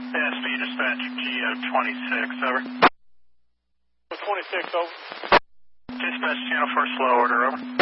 ASB dispatch GO26, over. 26, over. Dispatch channel for slow order, over.